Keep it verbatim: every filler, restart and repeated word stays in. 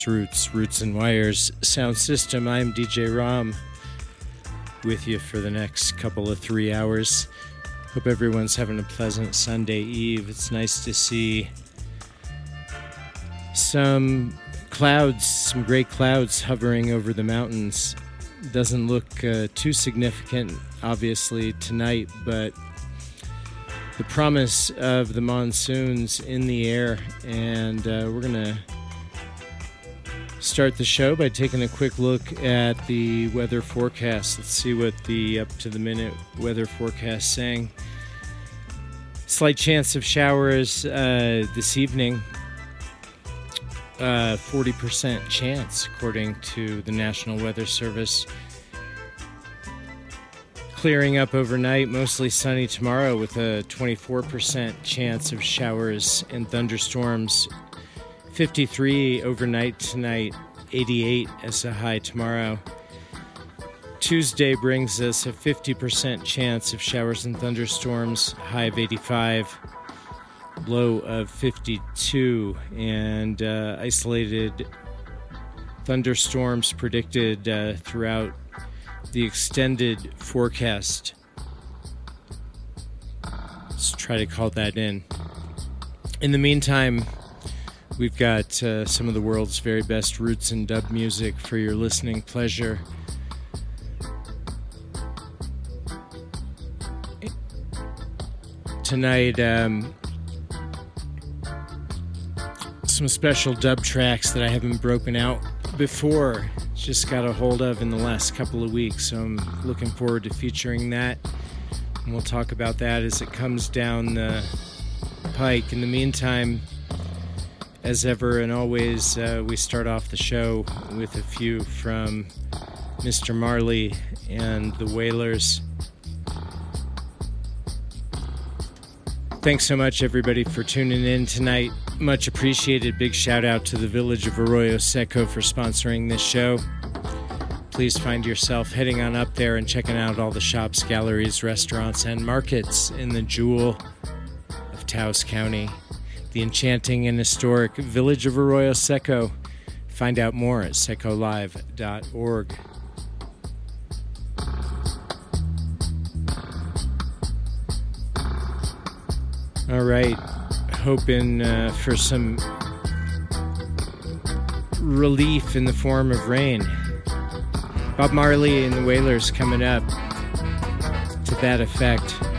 Roots, Roots and Wires sound system. I'm D J Ram with you for the next couple of three hours. Hope everyone's having a pleasant Sunday Eve. It's nice to see some clouds, some gray clouds hovering over the mountains. Doesn't look uh, too significant, obviously, tonight, but the promise of the monsoons in the air, and uh, we're going to start the show by taking a quick look at the weather forecast. Let's see what the up-to-the-minute weather forecast is saying. Slight chance of showers uh, this evening. Uh, forty percent chance, according to the National Weather Service. Clearing up overnight, mostly sunny tomorrow with a twenty-four percent chance of showers and thunderstorms. fifty-three overnight tonight, eighty-eight as a high tomorrow. Tuesday brings us a fifty percent chance of showers and thunderstorms, high of eighty-five, low of fifty-two, and uh, isolated thunderstorms predicted uh, throughout the extended forecast. Let's try to call that in. In the meantime, we've got uh, some of the world's very best roots and dub music for your listening pleasure. Tonight, um, some special dub tracks that I haven't broken out before, just got a hold of in the last couple of weeks, so I'm looking forward to featuring that, and we'll talk about that as it comes down the pike. In the meantime, as ever and always, uh, we start off the show with a few from Mister Marley and the Wailers. Thanks so much, everybody, for tuning in tonight. Much appreciated. Big shout out to the Village of Arroyo Seco for sponsoring this show. Please find yourself heading on up there and checking out all the shops, galleries, restaurants, and markets in the jewel of Taos County, the enchanting and historic Village of Arroyo Seco. Find out more at seco live dot org. All right, hoping uh, for some relief in the form of rain. Bob Marley and the Wailers coming up to that effect.